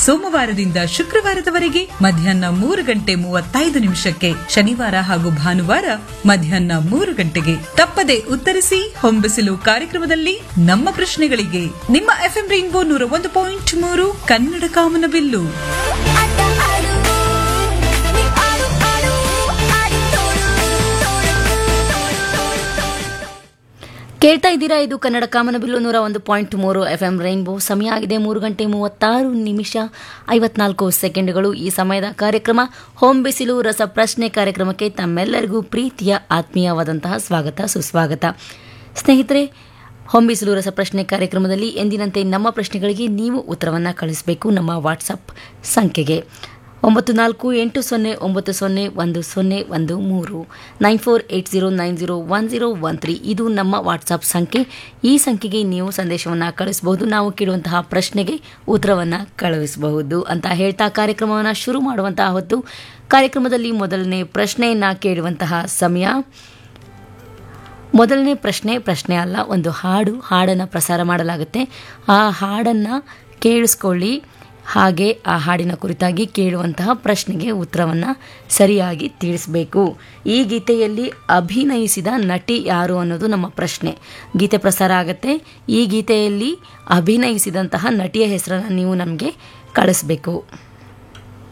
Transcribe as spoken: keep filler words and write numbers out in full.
ಸೋಮವಾರದಿಂದ ಶುಕ್ರವಾರದವರೆಗೆ ಮಧ್ಯಾಹ್ನ ಮೂರು ಗಂಟೆ ಮೂವತ್ತೈದು ನಿಮಿಷಕ್ಕೆ, ಶನಿವಾರ ಹಾಗೂ ಭಾನುವಾರ ಮಧ್ಯಾಹ್ನ ಮೂರು ಗಂಟೆಗೆ. ತಪ್ಪದೆ ಉತ್ತರಿಸಿ ಹೊಂಬಿಸಿಲು ಕಾರ್ಯಕ್ರಮದಲ್ಲಿ ನಮ್ಮ ಪ್ರಶ್ನೆಗಳಿಗೆ. ನಿಮ್ಮ ಎಫ್ಎಂ ರೈನ್ಬೋ ನೂರ ಒಂದು ಪಾಯಿಂಟ್ ಮೂರು ಕನ್ನಡ ಕಾಮನಬಿಲ್ಲು. ಕೇಳ್ತಾ ಇದ್ದೀರಾ, ಇದು ಕನ್ನಡ ಕಾಮನಬಿಲ್ಲು ನೂರ ಒಂದು ಪಾಯಿಂಟ್ ಮೂರು ಎಫ್ ಎಂ ರೈನ್ಬೋ. ಸಮಯ ಆಗಿದೆ ಮೂರು ಗಂಟೆ ಮೂವತ್ತಾರು ನಿಮಿಷ ಐವತ್ನಾಲ್ಕು ಸೆಕೆಂಡ್ಗಳು. ಈ ಸಮಯದ ಕಾರ್ಯಕ್ರಮ ಹೋಮ್ ಬಿಸಿಲು ರಸಪ್ರಶ್ನೆ ಕಾರ್ಯಕ್ರಮಕ್ಕೆ ತಮ್ಮೆಲ್ಲರಿಗೂ ಪ್ರೀತಿಯ ಆತ್ಮೀಯವಾದಂತಹ ಸ್ವಾಗತ ಸುಸ್ವಾಗತ. ಸ್ನೇಹಿತರೆ, ಹೋಮ್ ಬಿಸಿಲು ರಸಪ್ರಶ್ನೆ ಕಾರ್ಯಕ್ರಮದಲ್ಲಿ ಎಂದಿನಂತೆ ನಮ್ಮ ಪ್ರಶ್ನೆಗಳಿಗೆ ನೀವು ಉತ್ತರವನ್ನು ಕಳಿಸಬೇಕು ನಮ್ಮ ವಾಟ್ಸಪ್ ಸಂಖ್ಯೆಗೆ ಒಂಬತ್ತು ನಾಲ್ಕು ಎಂಟು ಸೊನ್ನೆ ಒಂಬತ್ತು ಸೊನ್ನೆ ಒಂದು ಸೊನ್ನೆ ಒಂದು ಮೂರು nine four eight zero nine zero one zero one three ಇದು ನಮ್ಮ ವಾಟ್ಸಪ್ ಸಂಖ್ಯೆ. ಈ ಸಂಖ್ಯೆಗೆ ನೀವು ಸಂದೇಶವನ್ನು ಕಳಿಸಬಹುದು, ನಾವು ಕೇಳುವಂತಹ ಪ್ರಶ್ನೆಗೆ ಉತ್ತರವನ್ನು ಕಳುಹಿಸಬಹುದು ಅಂತ ಹೇಳ್ತಾ ಕಾರ್ಯಕ್ರಮವನ್ನು ಶುರು ಮಾಡುವಂತಹ ಹೊತ್ತು ಕಾರ್ಯಕ್ರಮದಲ್ಲಿ ಮೊದಲನೇ ಪ್ರಶ್ನೆಯನ್ನು ಕೇಳುವಂತಹ ಸಮಯ. ಮೊದಲನೇ ಪ್ರಶ್ನೆ ಪ್ರಶ್ನೆ ಅಲ್ಲ, ಒಂದು ಹಾಡು ಹಾಡನ್ನು ಪ್ರಸಾರ ಮಾಡಲಾಗುತ್ತೆ. ಆ ಹಾಡನ್ನು ಕೇಳಿಸ್ಕೊಳ್ಳಿ, ಹಾಗೆ ಆ ಹಾಡಿನ ಕುರಿತಾಗಿ ಕೇಳುವಂತಹ ಪ್ರಶ್ನೆಗೆ ಉತ್ತರವನ್ನು ಸರಿಯಾಗಿ ತಿಳಿಸಬೇಕು. ಈ ಗೀತೆಯಲ್ಲಿ ಅಭಿನಯಿಸಿದ ನಟಿ ಯಾರು ಅನ್ನೋದು ನಮ್ಮ ಪ್ರಶ್ನೆ. ಗೀತೆ ಪ್ರಸಾರ ಆಗುತ್ತೆ. ಈ ಗೀತೆಯಲ್ಲಿ ಅಭಿನಯಿಸಿದಂತಹ ನಟಿಯ ಹೆಸರನ್ನು ನೀವು ನಮಗೆ ಕಳಿಸ್ಬೇಕು.